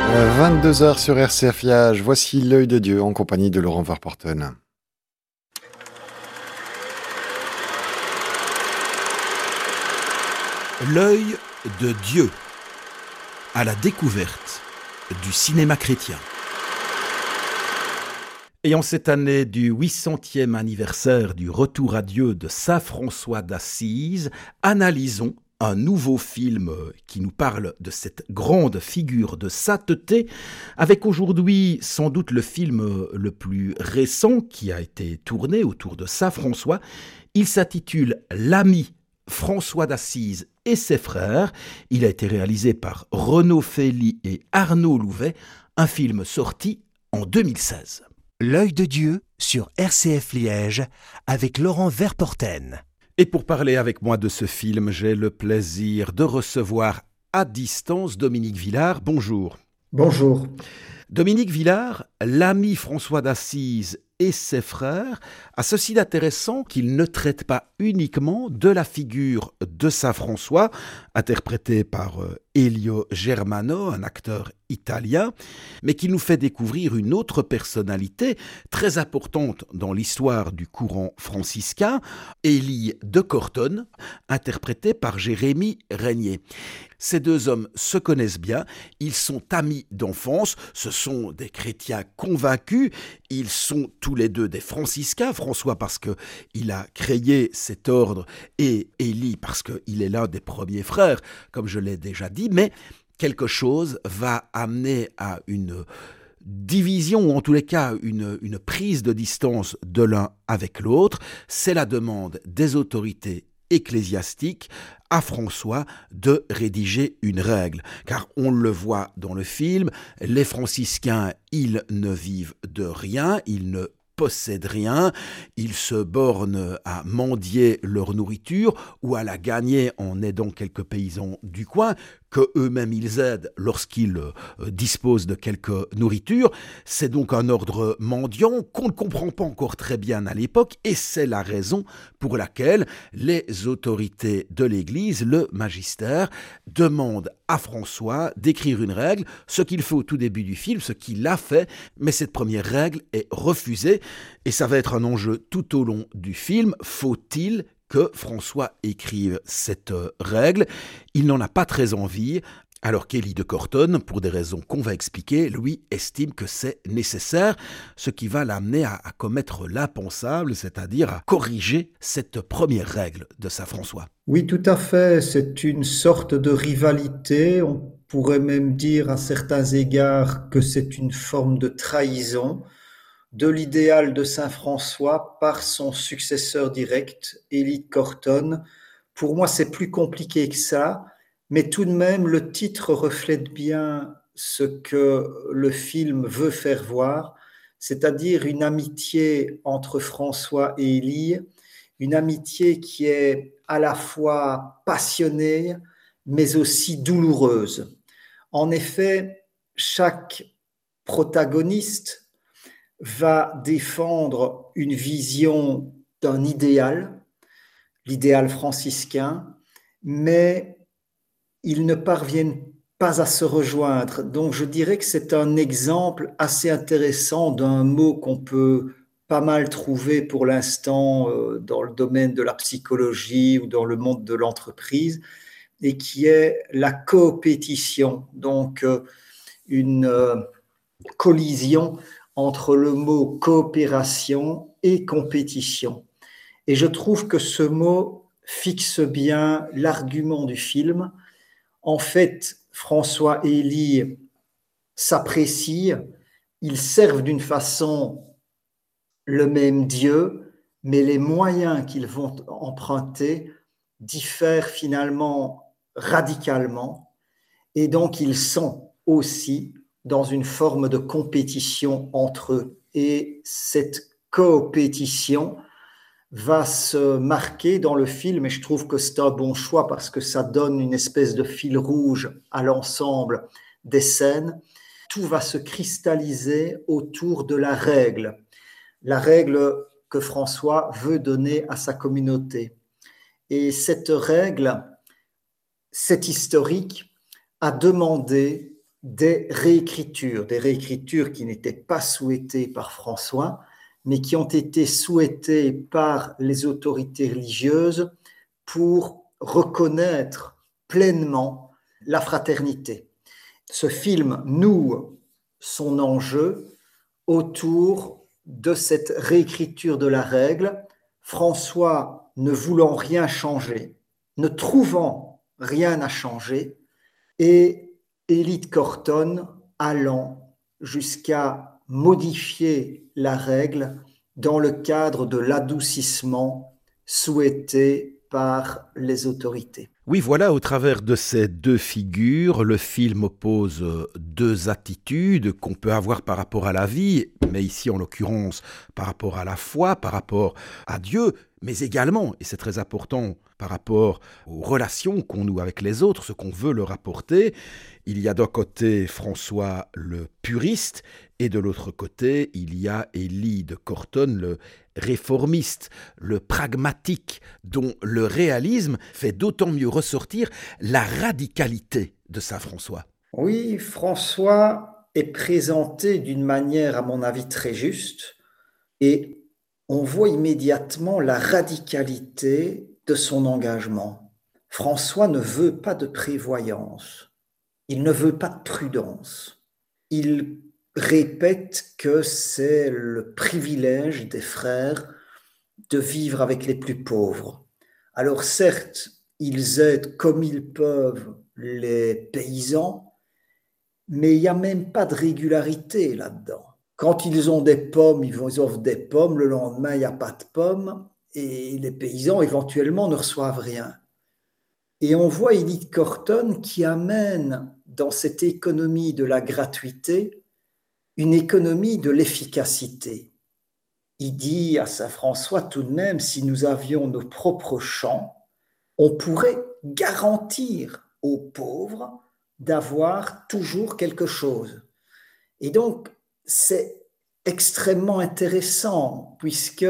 22 heures sur RCF Liège, voici l'œil de Dieu en compagnie de Laurent Verporten. L'œil de Dieu à la découverte du cinéma chrétien. Et en cette année du 800e anniversaire du retour à Dieu de Saint François d'Assise, analysons un nouveau film qui nous parle de cette grande figure de sainteté, avec aujourd'hui sans doute le film le plus récent qui a été tourné autour de Saint François. Il s'intitule L'ami François d'Assise et ses frères. Il a été réalisé par Renaud Fély et Arnaud Louvet, un film sorti en 2016. L'œil de Dieu sur RCF Liège avec Laurent Verporten. Et pour parler avec moi de ce film, j'ai le plaisir de recevoir à distance Dominique Villard. Bonjour. Bonjour. Dominique Villard, l'ami François d'Assise et ses frères, a ceci d'intéressant qu'il ne traite pas uniquement de la figure de Saint François, interprété par Elio Germano, un acteur italien, mais qu'il nous fait découvrir une autre personnalité très importante dans l'histoire du courant franciscain, Élie de Cortone, interprété par Jérémy Régnier. Ces deux hommes se connaissent bien, ils sont amis d'enfance, ce sont des chrétiens convaincus, ils sont tous les deux des franciscains, François parce qu'il a créé cet ordre et Élie parce qu'il est l'un des premiers frères, comme je l'ai déjà dit, mais quelque chose va amener à une division, ou en tous les cas une prise de distance de l'un avec l'autre. C'est la demande des autorités ecclésiastiques à François de rédiger une règle. Car on le voit dans le film, les franciscains, ils ne vivent de rien, ils ne possèdent rien, ils se bornent à mendier leur nourriture ou à la gagner en aidant quelques paysans du coin, que eux-mêmes ils aident lorsqu'ils disposent de quelque nourriture. C'est donc un ordre mendiant qu'on ne comprend pas encore très bien à l'époque, et c'est la raison pour laquelle les autorités de l'Église, le magistère, demandent à François d'écrire une règle, ce qu'il fait au tout début du film, ce qu'il a fait, mais cette première règle est refusée, et ça va être un enjeu tout au long du film. Faut-il que François écrive cette règle? Il n'en a pas très envie, alors qu'Élie de Cortone, pour des raisons qu'on va expliquer, lui estime que c'est nécessaire, ce qui va l'amener à commettre l'impensable, c'est-à-dire à corriger cette première règle de Saint François. Oui, tout à fait. C'est une sorte de rivalité. On pourrait même dire à certains égards que c'est une forme de trahison de l'idéal de Saint François par son successeur direct, Élie de Cortone. Pour moi, c'est plus compliqué que ça, mais tout de même, le titre reflète bien ce que le film veut faire voir, c'est-à-dire une amitié entre François et Élie, une amitié qui est à la fois passionnée, mais aussi douloureuse. En effet, chaque protagoniste va défendre une vision d'un idéal, l'idéal franciscain, mais ils ne parviennent pas à se rejoindre. Donc je dirais que c'est un exemple assez intéressant d'un mot qu'on peut pas mal trouver pour l'instant dans le domaine de la psychologie ou dans le monde de l'entreprise, et qui est la coopétition, donc une collision entre le mot coopération et compétition. Et je trouve que ce mot fixe bien l'argument du film. En fait, François et Élie s'apprécient, ils servent d'une façon le même Dieu, mais les moyens qu'ils vont emprunter diffèrent finalement radicalement, et donc ils sont aussi dans une forme de compétition entre eux. Et cette coopétition va se marquer dans le film, et je trouve que c'est un bon choix parce que ça donne une espèce de fil rouge à l'ensemble des scènes. Tout va se cristalliser autour de la règle que François veut donner à sa communauté. Et cette règle, c'est historique, a demandé des réécritures qui n'étaient pas souhaitées par François, mais qui ont été souhaitées par les autorités religieuses pour reconnaître pleinement la fraternité. Ce film noue son enjeu autour de cette réécriture de la règle, François ne voulant rien changer, ne trouvant rien à changer, et Élyt Corton allant jusqu'à modifier la règle dans le cadre de l'adoucissement souhaité par les autorités. Oui, voilà, au travers de ces deux figures, le film oppose deux attitudes qu'on peut avoir par rapport à la vie, mais ici en l'occurrence par rapport à la foi, par rapport à Dieu, mais également, et c'est très important, par rapport aux relations qu'on noue avec les autres, ce qu'on veut leur apporter. Il y a d'un côté François le puriste, et de l'autre côté, il y a Élie de Corton, le réformiste, le pragmatique, dont le réalisme fait d'autant mieux ressortir la radicalité de saint François. Oui, François est présenté d'une manière, à mon avis, très juste, et on voit immédiatement la radicalité de son engagement. François ne veut pas de prévoyance, il ne veut pas de prudence. Il répète que c'est le privilège des frères de vivre avec les plus pauvres. Alors certes, ils aident comme ils peuvent les paysans, mais il n'y a même pas de régularité là-dedans. Quand ils ont des pommes, ils offrent des pommes, le lendemain, il n'y a pas de pommes, et les paysans, éventuellement, ne reçoivent rien. Et on voit Élyt Corton qui amène dans cette économie de la gratuité une économie de l'efficacité. Il dit à saint François tout de même, si nous avions nos propres champs, on pourrait garantir aux pauvres d'avoir toujours quelque chose. Et donc, c'est extrêmement intéressant, puisque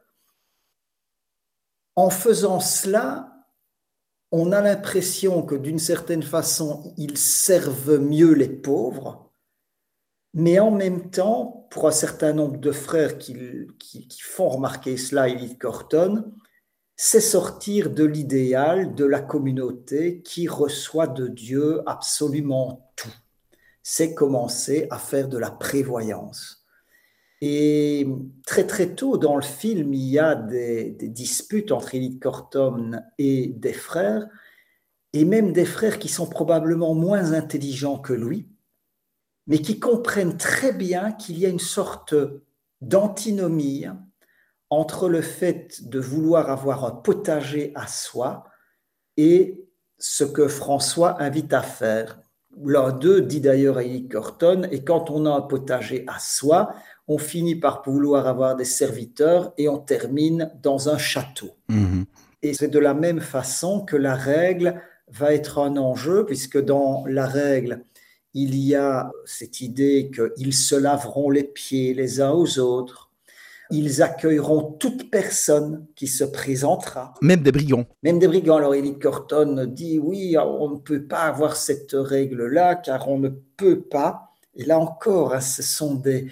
en faisant cela, on a l'impression que d'une certaine façon, ils servent mieux les pauvres, mais en même temps, pour un certain nombre de frères qui font remarquer cela, Élyt Corton, c'est sortir de l'idéal de la communauté qui reçoit de Dieu absolument tout. C'est commencer à faire de la prévoyance. Et très très tôt dans le film, il y a des disputes entre Élyt Corton et des frères, et même des frères qui sont probablement moins intelligents que lui, mais qui comprennent très bien qu'il y a une sorte d'antinomie entre le fait de vouloir avoir un potager à soi et ce que François invite à faire. L'un d'eux dit d'ailleurs à Élyt Corton, et quand on a un potager à soi, on finit par vouloir avoir des serviteurs et on termine dans un château. Et c'est de la même façon que la règle va être un enjeu, puisque dans la règle, il y a cette idée qu'ils se laveront les pieds les uns aux autres, ils accueilleront toute personne qui se présentera. Même des brigands. Même des brigands. Alors Élyt Corton dit oui, on ne peut pas avoir cette règle-là, car on ne peut pas. Et là encore, ce sont des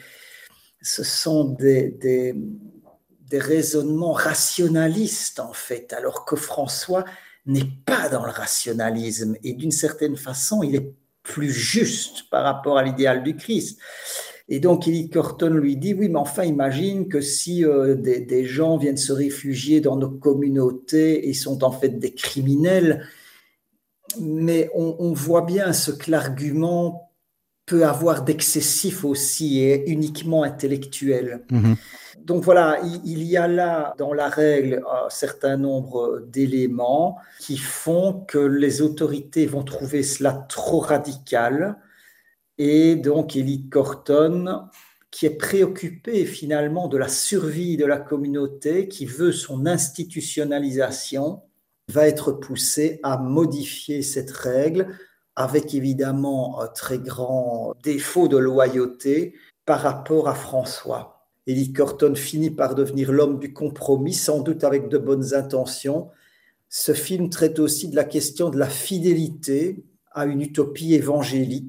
raisonnements rationalistes en fait, alors que François n'est pas dans le rationalisme et d'une certaine façon, il est plus juste par rapport à l'idéal du Christ. Et donc, Élyt Corton lui dit, oui, mais enfin, imagine que si des gens viennent se réfugier dans nos communautés et sont en fait des criminels, mais on voit bien ce que l'argument peut avoir d'excessif aussi et uniquement intellectuel. Donc voilà, il y a là dans la règle un certain nombre d'éléments qui font que les autorités vont trouver cela trop radical. Et donc Élyt Corton, qui est préoccupé finalement de la survie de la communauté, qui veut son institutionnalisation, va être poussé à modifier cette règle avec évidemment un très grand défaut de loyauté par rapport à François. Élyt Corton finit par devenir l'homme du compromis, sans doute avec de bonnes intentions. Ce film traite aussi de la question de la fidélité à une utopie évangélique.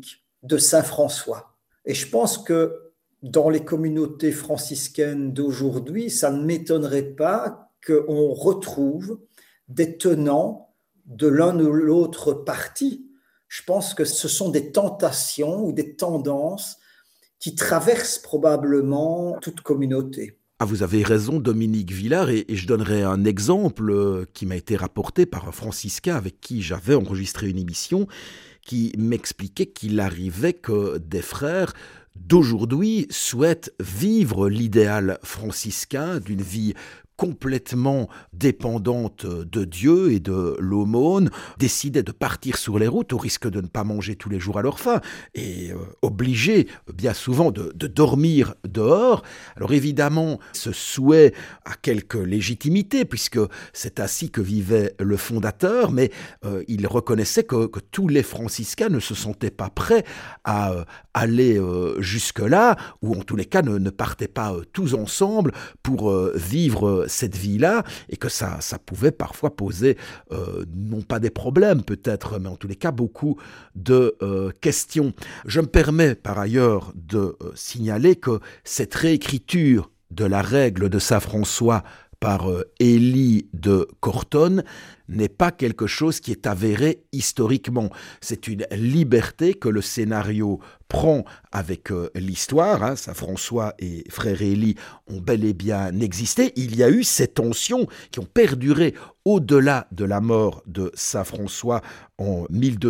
de Saint François. Et je pense que dans les communautés franciscaines d'aujourd'hui, ça ne m'étonnerait pas qu'on retrouve des tenants de l'un ou l'autre parti. Je pense que ce sont des tentations ou des tendances qui traversent probablement toute communauté. Ah, vous avez raison, Dominique Villard, et je donnerai un exemple qui m'a été rapporté par un franciscain avec qui j'avais enregistré une émission, qui m'expliquait qu'il arrivait que des frères d'aujourd'hui souhaitent vivre l'idéal franciscain d'une vie complètement dépendante de Dieu et de l'aumône, décidaient de partir sur les routes au risque de ne pas manger tous les jours à leur faim et obligés bien souvent de dormir dehors. Alors évidemment, ce souhait a quelque légitimité puisque c'est ainsi que vivait le fondateur, mais il reconnaissait que tous les franciscains ne se sentaient pas prêts à aller jusque-là, ou en tous les cas ne partaient pas tous ensemble pour vivre cette vie-là, et que ça pouvait parfois poser, non pas des problèmes peut-être, mais en tous les cas beaucoup de questions. Je me permets par ailleurs de signaler que cette réécriture de la règle de Saint François par Élie de Cortone n'est pas quelque chose qui est avéré historiquement. C'est une liberté que le scénario prend avec l'histoire. Saint François et frère Élie ont bel et bien existé. Il y a eu ces tensions qui ont perduré au-delà de la mort de Saint François en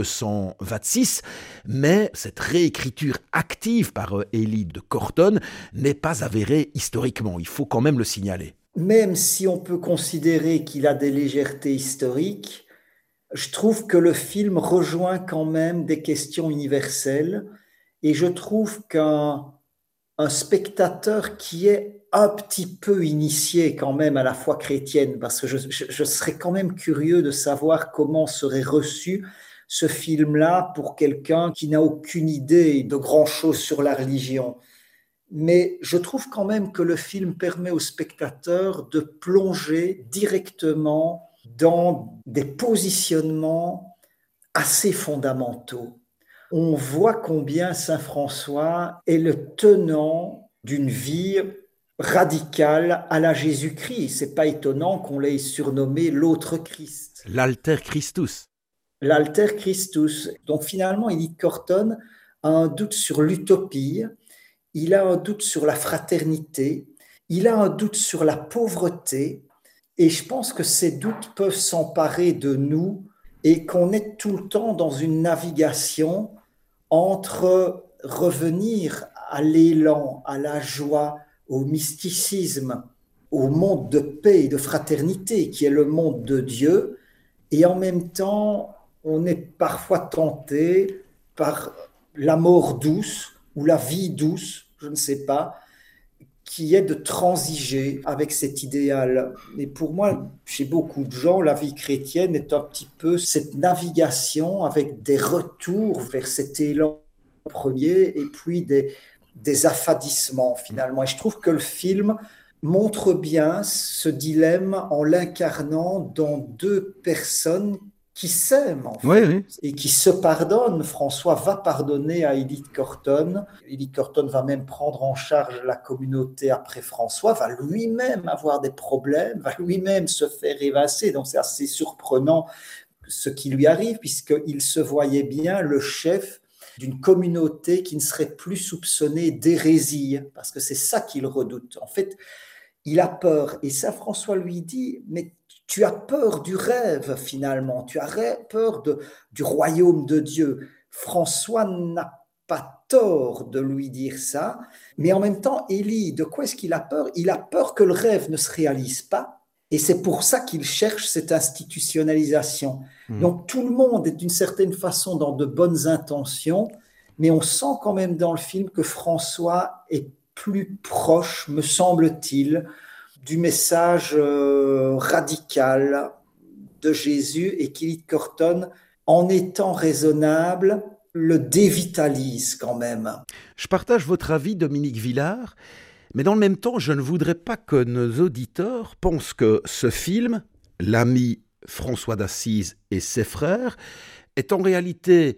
1226, mais cette réécriture active par Élie de Cortone n'est pas avérée historiquement. Il faut quand même le signaler. Même si on peut considérer qu'il a des légèretés historiques, je trouve que le film rejoint quand même des questions universelles, et je trouve qu'un spectateur qui est un petit peu initié quand même à la foi chrétienne, parce que je serais quand même curieux de savoir comment serait reçu ce film-là pour quelqu'un qui n'a aucune idée de grand-chose sur la religion. Mais je trouve quand même que le film permet au spectateur de plonger directement dans des positionnements assez fondamentaux. On voit combien Saint François est le tenant d'une vie radicale à la Jésus-Christ. C'est pas étonnant qu'on l'ait surnommé l'autre Christ. L'alter Christus. L'alter Christus. Donc finalement, Élie Cortone a un doute sur l'utopie. Il a un doute sur la fraternité, il a un doute sur la pauvreté, et je pense que ces doutes peuvent s'emparer de nous et qu'on est tout le temps dans une navigation entre revenir à l'élan, à la joie, au mysticisme, au monde de paix et de fraternité qui est le monde de Dieu, et en même temps, on est parfois tenté par la mort douce, ou la vie douce, je ne sais pas, qui est de transiger avec cet idéal. Et pour moi, chez beaucoup de gens, la vie chrétienne est un petit peu cette navigation avec des retours vers cet élan premier et puis des affadissements finalement. Et je trouve que le film montre bien ce dilemme en l'incarnant dans deux personnes qui s'aiment en fait, oui. Et qui se pardonnent. François va pardonner à Élie de Cortone. Élie de Cortone va même prendre en charge la communauté après François, va lui-même avoir des problèmes, va lui-même se faire évincer. Donc c'est assez surprenant ce qui lui arrive, puisqu'il se voyait bien le chef d'une communauté qui ne serait plus soupçonnée d'hérésie, parce que c'est ça qu'il redoute. En fait, il a peur. Et Saint François lui dit, mais tu as peur du rêve finalement, tu as peur du royaume de Dieu. François n'a pas tort de lui dire ça, mais en même temps, Élie, de quoi est-ce qu'il a peur? Il a peur que le rêve ne se réalise pas, et c'est pour ça qu'il cherche cette institutionnalisation. Donc tout le monde est d'une certaine façon dans de bonnes intentions, mais on sent quand même dans le film que François est plus proche, me semble-t-il, du message radical de Jésus, et qu'Élie de Cortone, en étant raisonnable, le dévitalise quand même. Je partage votre avis, Dominique Villard, mais dans le même temps, je ne voudrais pas que nos auditeurs pensent que ce film, L'ami François d'Assise et ses frères, est en réalité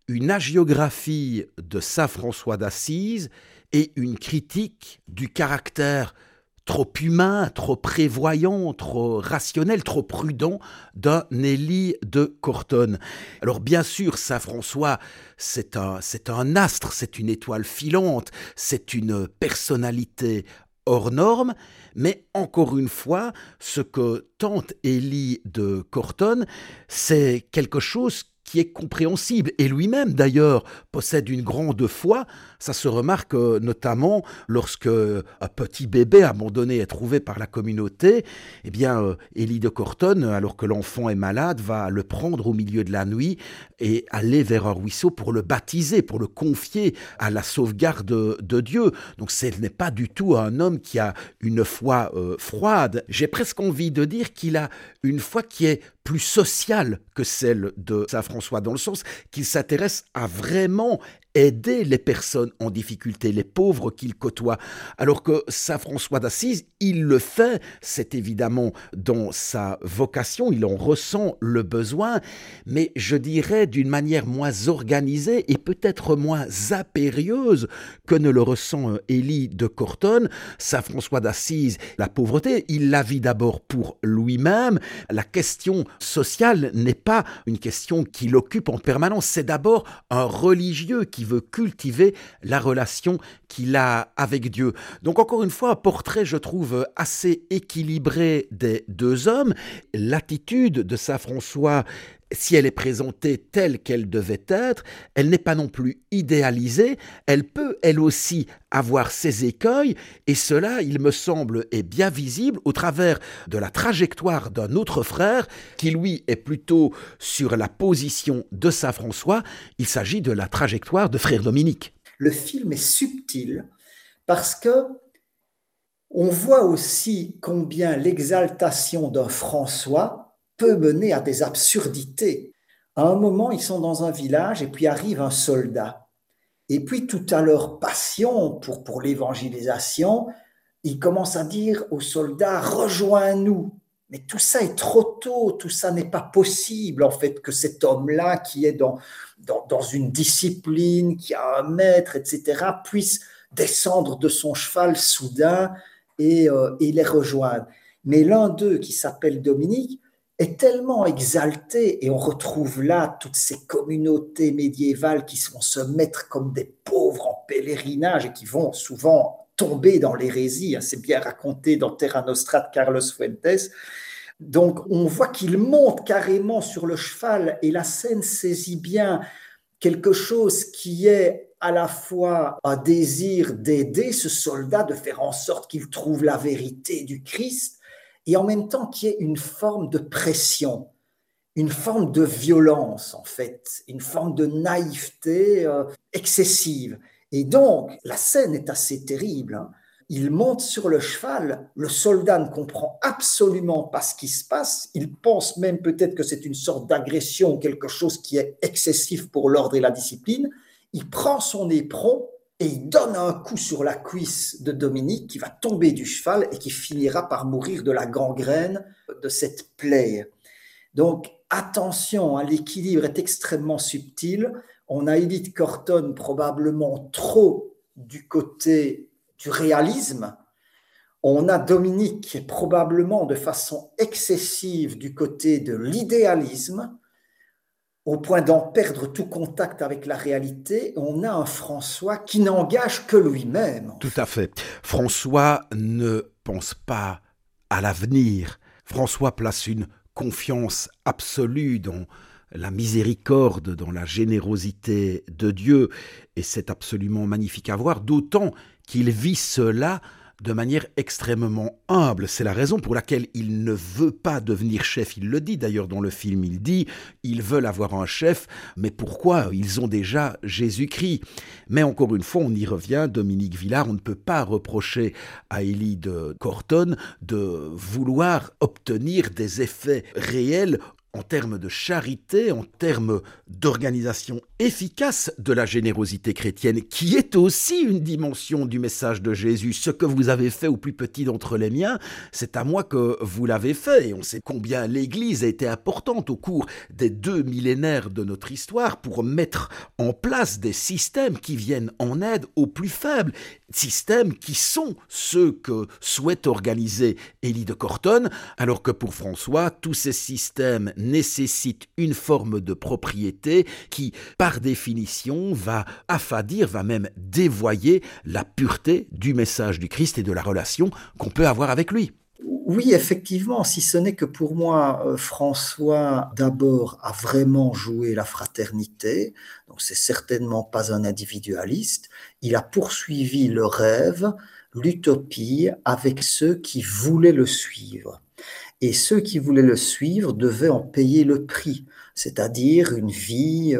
une hagiographie de saint François d'Assise et une critique du caractère trop humain, trop prévoyant, trop rationnel, trop prudent d'un Élie de Cortone. Alors bien sûr, saint François, c'est un astre, c'est une étoile filante, c'est une personnalité hors norme, mais encore une fois, ce que tente Élie de Cortone, c'est quelque chose qui est compréhensible. Et lui-même, d'ailleurs, possède une grande foi. Ça se remarque notamment lorsque un petit bébé abandonné est trouvé par la communauté. Eh bien, Élie de Cortone, alors que l'enfant est malade, va le prendre au milieu de la nuit et aller vers un ruisseau pour le baptiser, pour le confier à la sauvegarde de Dieu. Donc ce n'est pas du tout un homme qui a une foi froide. J'ai presque envie de dire qu'il a une foi qui est plus sociale que celle de saint François, dans le sens qu'il s'intéresse à vraiment aider les personnes en difficulté, les pauvres qu'il côtoie. Alors que saint François d'Assise, il le fait, c'est évidemment dans sa vocation, il en ressent le besoin, mais je dirais d'une manière moins organisée et peut-être moins impérieuse que ne le ressent Élie de Cortone. Saint François d'Assise, la pauvreté, il la vit d'abord pour lui-même. La question sociale n'est pas une question qui l'occupe en permanence, c'est d'abord un religieux qui veut cultiver la relation qu'il a avec Dieu. Donc encore une fois, un portrait, je trouve, assez équilibré des deux hommes. L'attitude de saint François, si elle est présentée telle qu'elle devait être, elle n'est pas non plus idéalisée, elle peut elle aussi avoir ses écueils, et cela, il me semble, est bien visible au travers de la trajectoire d'un autre frère, qui lui est plutôt sur la position de saint François. Il s'agit de la trajectoire de frère Dominique. Le film est subtil parce que on voit aussi combien l'exaltation d'un François peut mener à des absurdités. À un moment, ils sont dans un village et puis arrive un soldat. Et puis, tout à leur passion pour l'évangélisation, ils commencent à dire aux soldats « Rejoins-nous ». Mais tout ça est trop tôt, tout ça n'est pas possible, en fait, que cet homme-là, qui est dans une discipline, qui a un maître, etc., puisse descendre de son cheval soudain et les rejoindre. Mais l'un d'eux, qui s'appelle Dominique, est tellement exalté, et on retrouve là toutes ces communautés médiévales qui vont se mettre comme des pauvres en pèlerinage et qui vont souvent tomber dans l'hérésie. C'est bien raconté dans Terra Nostra de Carlos Fuentes. Donc on voit qu'il monte carrément sur le cheval, et la scène saisit bien quelque chose qui est à la fois un désir d'aider ce soldat, de faire en sorte qu'il trouve la vérité du Christ, et en même temps qui est une forme de pression, une forme de violence en fait, une forme de naïveté excessive. Et donc, la scène est assez terrible. Il monte sur le cheval, le soldat ne comprend absolument pas ce qui se passe, il pense même peut-être que c'est une sorte d'agression, quelque chose qui est excessif pour l'ordre et la discipline. Il prend son éperon et il donne un coup sur la cuisse de Dominique qui va tomber du cheval et qui finira par mourir de la gangrène de cette plaie. Donc, attention, l'équilibre est extrêmement subtil. On a Élie de Cortone probablement trop du côté du réalisme. On a Dominique qui est probablement de façon excessive du côté de l'idéalisme, au point d'en perdre tout contact avec la réalité. On a un François qui n'engage que lui-même. Tout à fait. François ne pense pas à l'avenir. François place une confiance absolue dans la miséricorde, dans la générosité de Dieu, et c'est absolument magnifique à voir, d'autant qu'il vit cela de manière extrêmement humble. C'est la raison pour laquelle il ne veut pas devenir chef. Il le dit d'ailleurs dans le film, il dit « ils veulent avoir un chef, mais pourquoi ? Ils ont déjà Jésus-Christ ». Mais encore une fois, on y revient, Dominique Villard, on ne peut pas reprocher à Élie de Cortone de vouloir obtenir des effets réels en termes de charité, en termes d'organisation efficace de la générosité chrétienne, qui est aussi une dimension du message de Jésus. Ce que vous avez fait au plus petit d'entre les miens, c'est à moi que vous l'avez fait. Et on sait combien l'Église a été importante au cours des 2 millénaires de notre histoire pour mettre en place des systèmes qui viennent en aide aux plus faibles, systèmes qui sont ceux que souhaite organiser Élie de Cortonne, alors que pour François, tous ces systèmes nécessitent une forme de propriété qui, par définition, va affadir, va même dévoyer la pureté du message du Christ et de la relation qu'on peut avoir avec lui. Oui, effectivement, si ce n'est que pour moi, François, d'abord, a vraiment joué la fraternité, donc c'est certainement pas un individualiste. Il a poursuivi le rêve, l'utopie, avec ceux qui voulaient le suivre. Et ceux qui voulaient le suivre devaient en payer le prix, c'est-à-dire une vie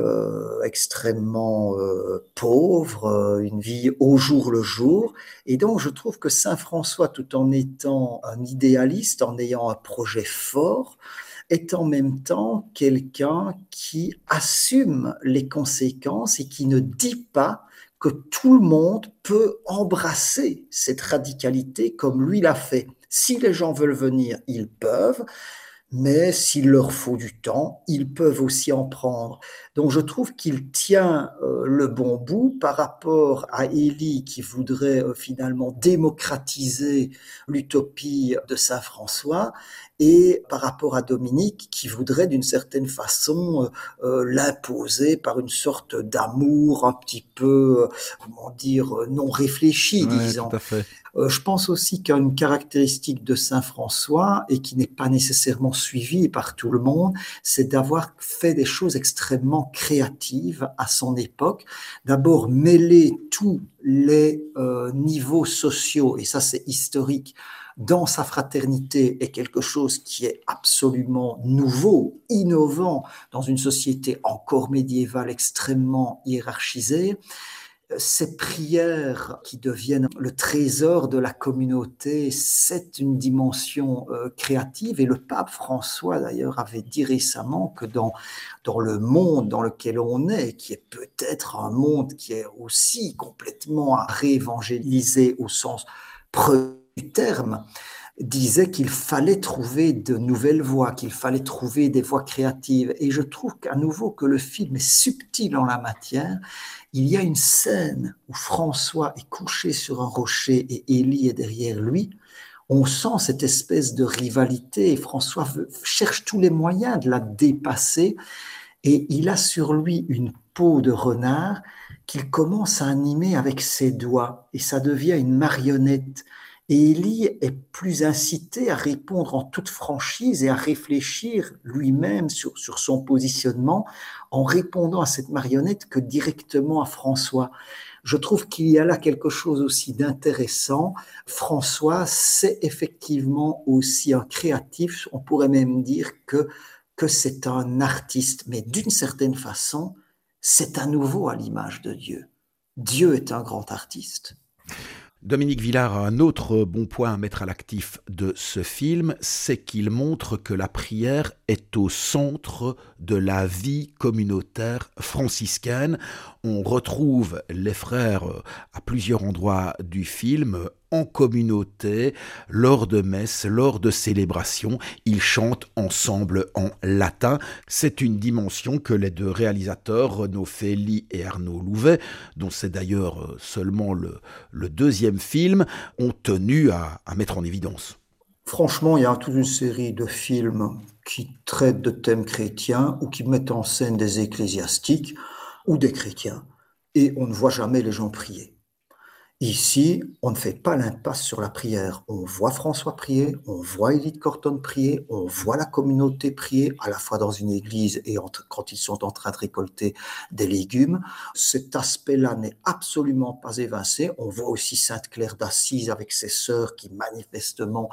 extrêmement pauvre, une vie au jour le jour. Et donc je trouve que Saint François, tout en étant un idéaliste, en ayant un projet fort, est en même temps quelqu'un qui assume les conséquences et qui ne dit pas que tout le monde peut embrasser cette radicalité comme lui l'a fait. Si les gens veulent venir, ils peuvent, mais s'il leur faut du temps, ils peuvent aussi en prendre. Donc je trouve qu'il tient le bon bout par rapport à Élie qui voudrait finalement démocratiser l'utopie de Saint François et par rapport à Dominique qui voudrait d'une certaine façon l'imposer par une sorte d'amour un petit peu, comment dire, non réfléchi, disons. Tout à fait. Je pense aussi qu'une caractéristique de Saint François, et qui n'est pas nécessairement suivie par tout le monde, c'est d'avoir fait des choses extrêmement créatives à son époque. D'abord, mêler tous les niveaux sociaux, et ça c'est historique, dans sa fraternité est quelque chose qui est absolument nouveau, innovant, dans une société encore médiévale extrêmement hiérarchisée. Ces prières qui deviennent le trésor de la communauté, c'est une dimension créative. Et le pape François, d'ailleurs, avait dit récemment que dans le monde dans lequel on est, qui est peut-être un monde qui est aussi complètement à réévangéliser au sens premier du terme, disait qu'il fallait trouver de nouvelles voies, qu'il fallait trouver des voies créatives. Et je trouve qu'à nouveau que le film est subtil en la matière. Il y a une scène où François est couché sur un rocher et Élie est derrière lui. On sent cette espèce de rivalité et François cherche tous les moyens de la dépasser et il a sur lui une peau de renard qu'il commence à animer avec ses doigts et ça devient une marionnette. Et Élie est plus incité à répondre en toute franchise et à réfléchir lui-même sur son positionnement en répondant à cette marionnette que directement à François. Je trouve qu'il y a là quelque chose aussi d'intéressant. François, c'est effectivement aussi un créatif. On pourrait même dire que c'est un artiste, mais d'une certaine façon, c'est à nouveau à l'image de Dieu. Dieu est un grand artiste. Dominique Villard a un autre bon point à mettre à l'actif de ce film, c'est qu'il montre que la prière est au centre de la vie communautaire franciscaine. On retrouve les frères à plusieurs endroits du film, en communauté, lors de messes, lors de célébrations. Ils chantent ensemble en latin. C'est une dimension que les deux réalisateurs, Renaud Fély et Arnaud Louvet, dont c'est d'ailleurs seulement le deuxième film, ont tenu à mettre en évidence. Franchement, il y a toute une série de films qui traitent de thèmes chrétiens ou qui mettent en scène des ecclésiastiques ou des chrétiens. Et on ne voit jamais les gens prier. Ici, on ne fait pas l'impasse sur la prière. On voit François prier, on voit Élie de Cortonne prier, on voit la communauté prier, à la fois dans une église et quand ils sont en train de récolter des légumes. Cet aspect-là n'est absolument pas évincé. On voit aussi Sainte Claire d'Assise avec ses sœurs qui manifestement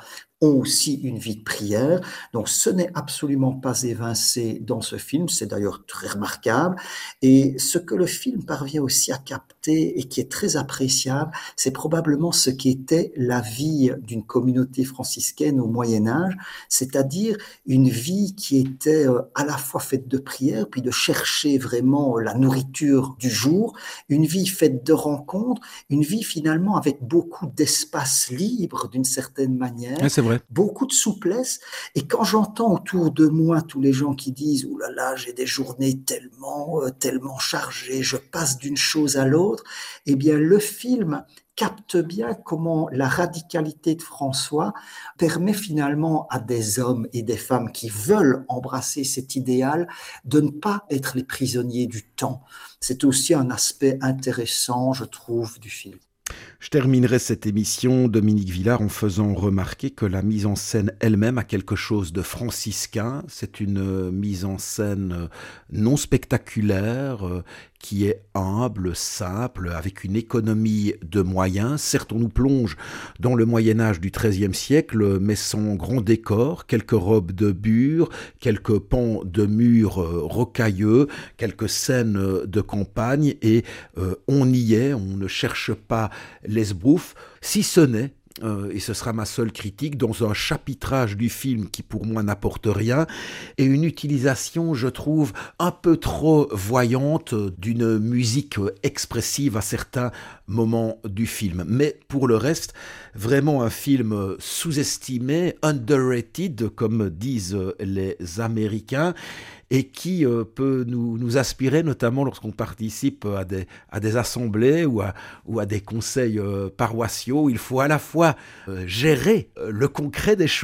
ont aussi une vie de prière. Donc ce n'est absolument pas évincé dans ce film, c'est d'ailleurs très remarquable. Et ce que le film parvient aussi à capter et qui est très appréciable, c'est probablement ce qu'était la vie d'une communauté franciscaine au Moyen Âge, c'est-à-dire une vie qui était à la fois faite de prière, puis de chercher vraiment la nourriture du jour, une vie faite de rencontres, une vie finalement avec beaucoup d'espace libre d'une certaine manière, Ouais, c'est vrai. beaucoup de souplesse. Et quand j'entends autour de moi tous les gens qui disent « Ouh là là, j'ai des journées tellement chargées, je passe d'une chose à l'autre », eh bien le film capte bien comment la radicalité de François permet finalement à des hommes et des femmes qui veulent embrasser cet idéal de ne pas être les prisonniers du temps. C'est aussi un aspect intéressant, je trouve, du film. Je terminerai cette émission, Dominique Villard, en faisant remarquer que la mise en scène elle-même a quelque chose de franciscain. C'est une mise en scène non spectaculaire, qui est humble, simple, avec une économie de moyens. Certes, on nous plonge dans le Moyen-Âge du XIIIe siècle, mais sans grand décor, quelques robes de bure, quelques pans de murs rocailleux, quelques scènes de campagne, et on y est, on ne cherche pas l'esbrouffe, si ce n'est, et ce sera ma seule critique, dans un chapitrage du film qui pour moi n'apporte rien, et une utilisation, je trouve, un peu trop voyante d'une musique expressive à certains moments du film. Mais pour le reste, vraiment un film sous-estimé, underrated, comme disent les Américains, et qui peut nous aspirer, notamment lorsqu'on participe à des assemblées ou à des conseils paroissiaux. Il faut à la fois gérer le concret des choses,